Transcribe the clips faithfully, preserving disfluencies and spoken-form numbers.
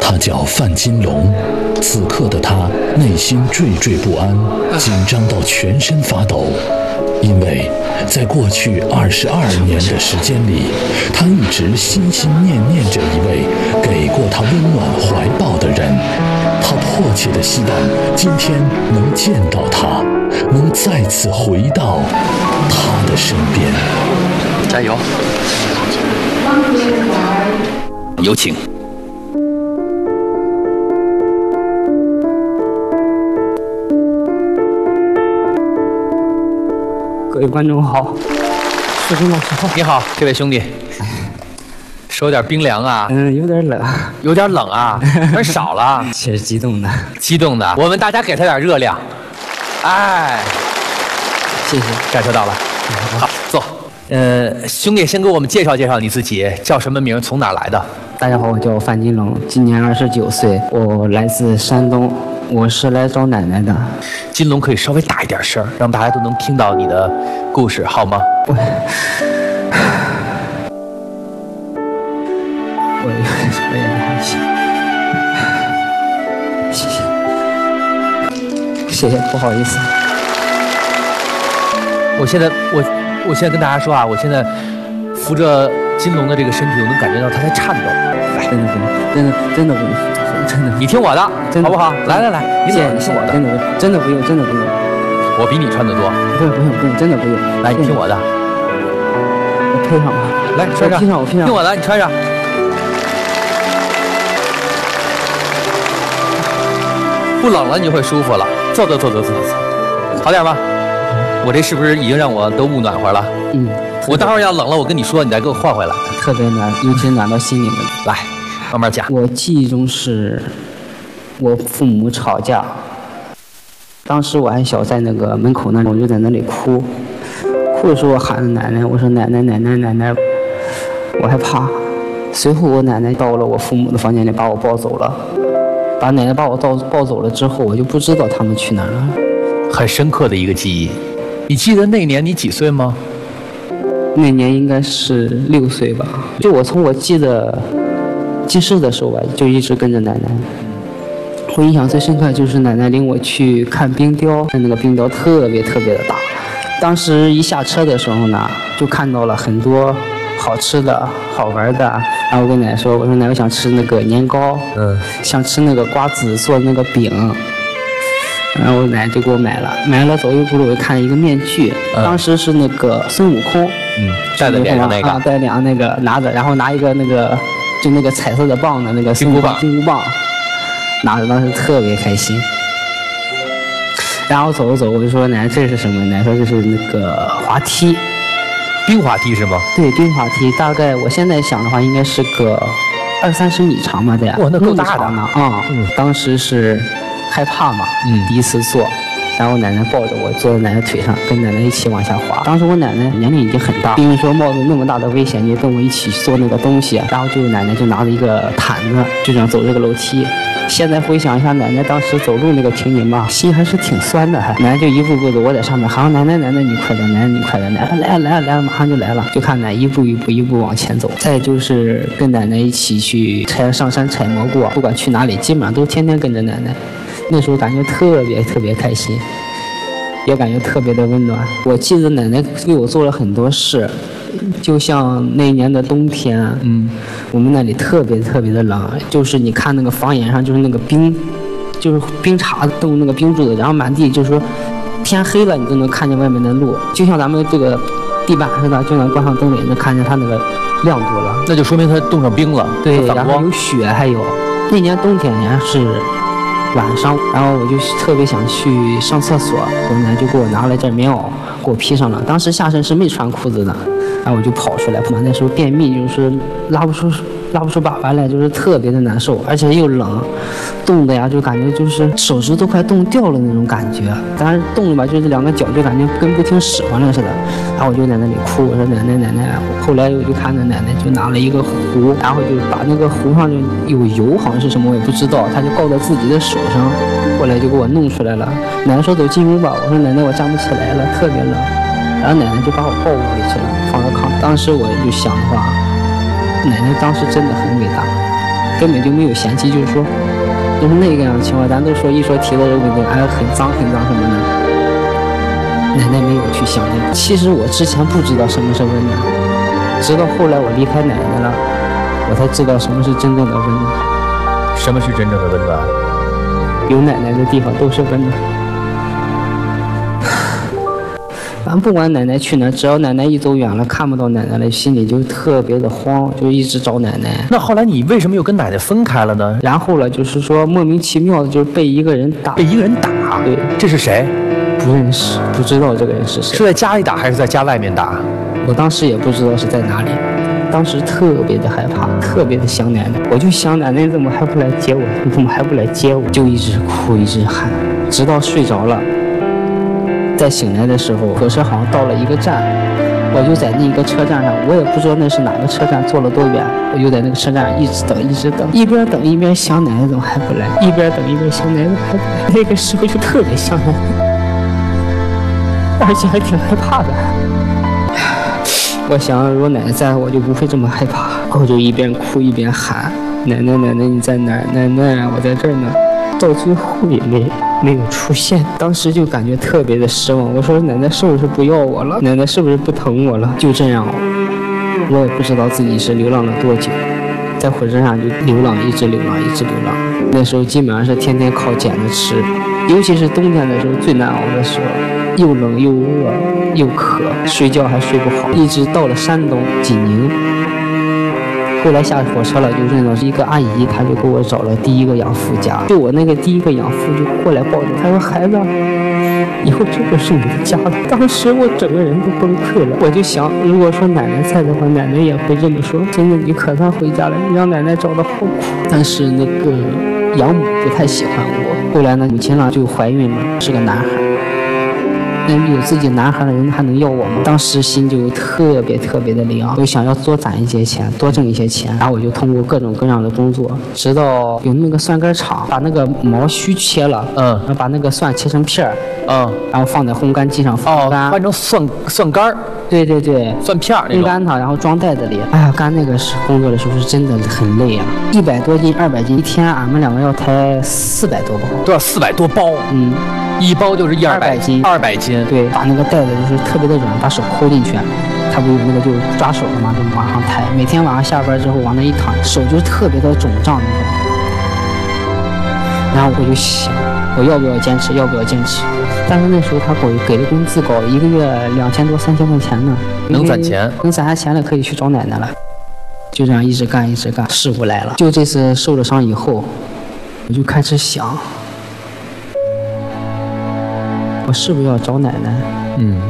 他叫范金龙，此刻的他内心惴惴不安，紧张到全身发抖。因为在过去二十二年的时间里，他一直心心念念着一位给过他温暖怀抱的人。他迫切地希望今天能见到他，能再次回到他的身边。 加油！有请。 各位观众好，石峰老师好。 你好，这位兄弟，手有点冰凉啊。 嗯，有点冷， 有点冷啊，很少了。 是激动的， 激动的。我们大家给他点热量。哎， 谢谢， 感受到了。好，坐。呃，兄弟，先给我们介绍介绍你自己，叫什么名？从哪儿来的？ 大家好，我叫范金龙，今年二十九岁，我来自山东，我是来找奶奶的。 金龙可以稍微大一点声，让大家都能听到你的故事，好吗？ 我我我也还行，谢谢，谢谢，不好意思。 我现在我我现在跟大家说啊，我现在扶着金龙的这个身体，我能感觉到他在颤抖。 真的不用，真的真的不用，真的。 你听我的， 真的好不好？来来来，你谢你听我的， 真的真的不用，真的不用。 我比你穿得多。 不用不用不用，真的不用。 来，你听我的， 我配上吧。 来，你穿上。 我披上，我披上。 听我的，你穿上。不冷了，你就会舒服了。坐坐坐坐坐坐，好点吗？我这是不是已经让我都捂暖和了？ 嗯。 我待会儿要冷了，我跟你说，你再给我换回来。 特别暖，尤其暖到心里面。 来，慢慢讲。 我记忆中是，我父母吵架，当时我还小，在那个门口那里，我就在那里哭，哭的时候我喊着奶奶，我说奶奶奶奶奶奶，我害怕。随后我奶奶到了我父母的房间里，把我抱走了。把奶奶把我抱抱走了之后，我就不知道他们去哪儿了。 很深刻的一个记忆。你记得那年你几岁吗？ 那年应该是六岁吧。就我从我记得记事的时候吧，就一直跟着奶奶。我印象最深刻就是奶奶领我去看冰雕，那个冰雕特别特别的大。当时一下车的时候呢，就看到了很多好吃的好玩的，然后我跟奶奶说，我说奶奶我想吃那个年糕，嗯，想吃那个瓜子做那个饼。然后奶奶就给我买了，买了走一步路我就看了一个面具，嗯、当时是那个孙悟空， 嗯，戴在脸上那个， 啊，戴脸上那个拿着，然后拿一个那个就那个彩色的棒的那个金箍棒， 金箍棒，拿着当时特别开心。然后走着走，我就说奶奶这是什么？奶奶说这是那个滑梯， 冰滑梯是吗？ 对，冰滑梯，大概我现在想的话应该是个二三十米长吧，对呀， 哇，那够大的呢啊！嗯，当时是。害怕嘛，嗯，第一次坐，然后奶奶抱着我坐在奶奶腿上，跟奶奶一起往下滑。当时我奶奶年龄已经很大，并说冒着那么大的危险就跟我一起做那个东西，然后就奶奶就拿着一个毯子，就这样走这个楼梯。现在回想一下，奶奶当时走路那个情景吧，心还是挺酸的。还奶奶就一步步的，我在上面喊奶奶奶奶你快点，奶奶你快点，奶奶来了来了来了，马上就来了。就看奶一步一步一步往前走。再就是跟奶奶一起去采上山采蘑菇，不管去哪里，基本上都天天跟着奶奶。那时候感觉特别特别开心，也感觉特别的温暖。我记得奶奶为我做了很多事，就像那一年的冬天，嗯，我们那里特别特别的冷，就是你看那个房檐上就是那个冰，就是冰碴冻那个冰柱子，然后满地就是说天黑了你都能看见外面的路，就像咱们这个地板似的，就能关上灯也能看见它那个亮度了。 那就说明它冻上冰了。 对，然后有雪，还有那年冬天也是。晚上，然后我就特别想去上厕所，我奶奶就给我拿了件棉袄，给我披上了。当时下身是没穿裤子的，然后我就跑出来。那时候便秘，就是拉不出拉不出粑粑来，就是特别的难受，而且又冷，冻的呀，就感觉就是手指都快冻掉了那种感觉。当然冻了吧，就是两个脚就感觉跟不听使唤了似的。然后我就在那里哭，我说奶奶奶奶。后来我就看着奶奶就拿了一个壶，然后就把那个壶上就有油，好像是什么我也不知道，她就告在自己的手上。后来就给我弄出来了。奶奶说走进屋吧，我说奶奶我站不起来了，特别冷。然后奶奶就把我抱屋里去了，放到炕。当时我就想的话，奶奶当时真的很伟大， 根本就没有嫌弃，就是说就是那个样的情况。咱都说一说提到这个问题，哎，很脏很脏什么的，奶奶没有去想那个。其实我之前不知道什么是温暖，直到后来我离开奶奶了，我才知道什么是真正的温暖。 什么是真正的温暖？ 有奶奶的地方都是温暖。反正不管奶奶去哪，只要奶奶一走远了，看不到奶奶了，心里就特别的慌，就一直找奶奶。 那后来你为什么又跟奶奶分开了呢？ 然后了，就是说莫名其妙的，就是被一个人打。 被一个人打？ 对， 这是谁？ 不认识，不知道这个人是谁。 是在家里打还是在家外面打？ 我当时也不知道是在哪里，当时特别的害怕，特别的想奶奶。我就想奶奶怎么还不来接我？你怎么还不来接我？就一直哭，一直喊，直到睡着了。再醒来的时候，火车好像到了一个站，我就在那个车站上，我也不知道那是哪个车站，坐了多远，我就在那个车站一直等，一直等，一边等一边想奶奶怎么还不来，一边等一边想奶奶怎么还不来。那个时候就特别想奶奶，而且还挺害怕的。我想，如果奶奶在，我就不会这么害怕。我就一边哭一边喊：“奶奶，奶奶，你在哪儿？奶奶，我在这儿呢。”到最后也没没有出现，当时就感觉特别的失望。我说奶奶是不是不要我了？奶奶是不是不疼我了？就这样，我也不知道自己是流浪了多久，在火车上就流浪，一直流浪，一直流浪。那时候基本上是天天靠捡着吃，尤其是冬天的时候最难熬的时候，又冷又饿又渴，睡觉还睡不好。一直到了山东济宁。后来下火车了，就认到是一个阿姨，她就给我找了第一个养父家。就我那个第一个养父就过来抱着，她说：“孩子，以后这个是你的家了。”当时我整个人都崩溃了。我就想，如果说奶奶在的话，奶奶也会这么说：“真的，你可算回家了，你让奶奶找的好苦。”但是那个养母不太喜欢我。后来呢，母亲呢就怀孕了，是个男孩。那有自己男孩的人还能要我吗？当时心就特别特别的凉，我想要多攒一些钱，多挣一些钱。然后我就通过各种各样的工作，直到有那个蒜干厂，把那个毛须切了，嗯，然后把那个蒜切成片儿，嗯，然后放在烘干机上烘干， 哦，换成蒜蒜干儿。 对对对， 蒜片儿那种， 烘干它，然后装袋子里。哎呀，干那个是工作的时候是真的很累啊，一百多斤、二百斤，一天俺们两个要抬四百多包， 都要四百多包， 嗯。 一包就是一二百斤， 二百斤。 对，把那个袋子就是特别的软，把手抠进去，它不有那个就抓手了嘛，就往上抬。每天晚上下班之后往那一躺，手就是特别的肿胀那种。然后我就想，我要不要坚持？要不要坚持？但是那时候他给给的工资高，一个月两千多、三千块钱呢， 能攒钱， 能攒下钱了可以去找奶奶了。就这样一直干，一直干。事故来了，就这次受了伤以后，我就开始想。我是不是要找奶奶？嗯，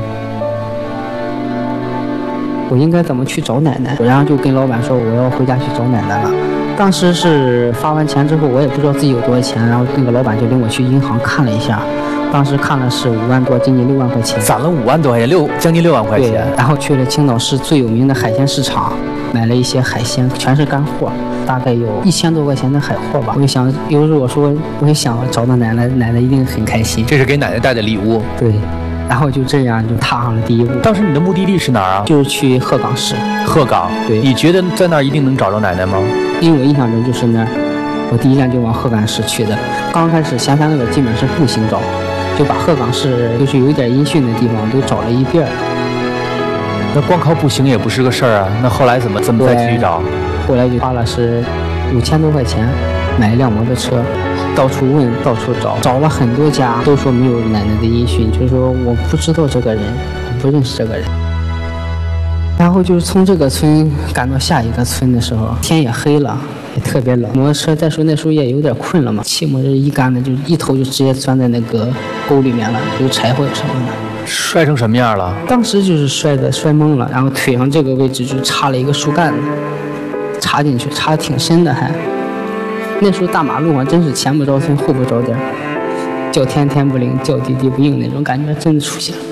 我应该怎么去找奶奶？然后就跟老板说我要回家去找奶奶了。当时是发完钱之后，我也不知道自己有多少钱，然后那个老板就领我去银行看了一下，当时看了是五万多，将近六万块钱， 攒了五万多块钱，六将近六万块钱。 然后去了青岛市最有名的海鲜市场，买了一些海鲜，全是干货。大概有一千多块钱的海货吧。我就想，有时候我说，我也想找到奶奶，奶奶一定很开心。 这是给奶奶带的礼物。 对，然后就这样就踏上了第一步。 当时你的目的地是哪儿啊？ 就是去鹤岗市。 鹤岗。对。你觉得在那儿一定能找着奶奶吗？ 因为我印象中就是那儿，我第一站就往鹤岗市去的。刚开始咸山那个基本是步行找，就把鹤岗市就是有一点音讯的地方都找了一遍。 那光靠步行也不是个事儿啊。那后来怎么怎么再继续找？ 后来就花了是五千多块钱买一辆摩托车，到处问到处找，找了很多家都说没有奶奶的音讯，就是说我不知道这个人，我不认识这个人。然后就是从这个村赶到下一个村的时候，天也黑了，也特别冷，摩托车再说那时候也有点困了嘛，气摩这一干的就一头就直接钻在那个沟里面了，有柴火什么的。 摔成什么样了？当时就是摔的摔懵了，然后腿上这个位置就插了一个树干子，插进去，插的挺深的还。那时候大马路上真是前不着村后不着店，叫天天不灵，叫地地不应那种感觉真的出现了。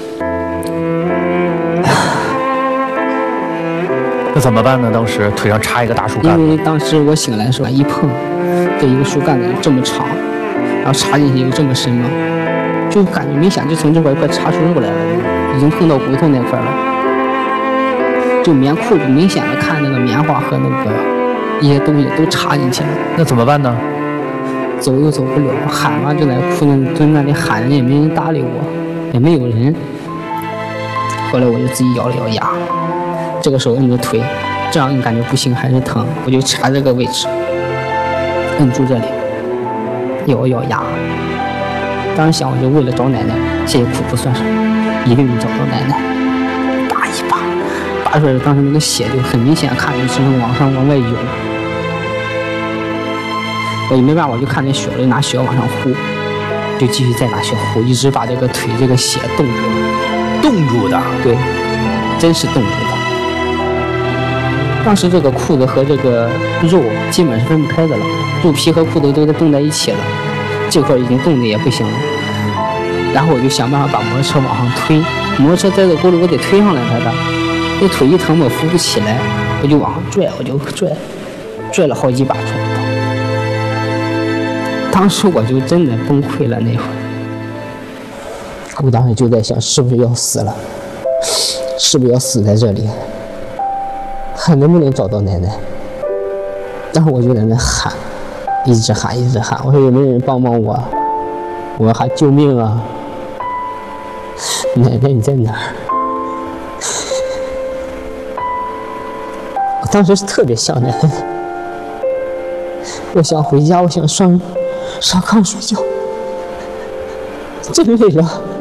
那怎么办呢？当时腿上插一个大树干。 因为当时我醒来的时候一碰，这一个树干子这么长，然后插进去又这么深嘛。就感觉明显就从这块快插出肉来了，已经碰到骨头那块了。就棉裤就明显的看那个棉花和那个一些东西都插进去了。 那怎么办呢？ 走又走不了，喊嘛就在裤子蹲那里喊，也没人搭理我，也没有人。后来我就自己咬了咬牙，这个时候摁着腿，这样感觉不行还是疼，我就掐这个位置，摁住这里，咬咬牙。当时想，我就为了找奶奶，这些苦不算什么，一定能找到奶奶。打一把，拔出来，当时那个血就很明显看着是往上往外涌。我也没办法，我就看着血，我就拿血往上呼，就继续再拿血呼，一直把这个腿这个血冻住了。 冻住的？ 对，真是冻住的。当时这个裤子和这个肉基本是分不开的了，肉皮和裤子都在冻在一起了，这块已经冻得也不行了。然后我就想办法把摩托车往上推，摩托车在这锅里我得推上来才的，那腿一疼我扶不起来，我就往上拽，我就拽，拽了好几把出来。当时我就真的崩溃了，那会儿，我当时就在想，是不是要死了？是不是要死在这里？还能不能找到奶奶？当时我就在那喊，一直喊，一直喊，我说有没有人帮帮我？我喊救命啊！奶奶你在哪儿？我当时是特别想奶奶，我想回家，我想上上炕睡觉，真累了。